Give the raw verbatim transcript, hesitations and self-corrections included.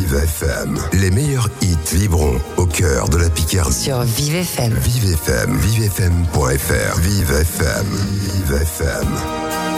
Vive F M. Les meilleurs hits vibrent au cœur de la Picardie. Sur Vive F M. Vive F M, vivefm point f r. Vive F M. Vive F M.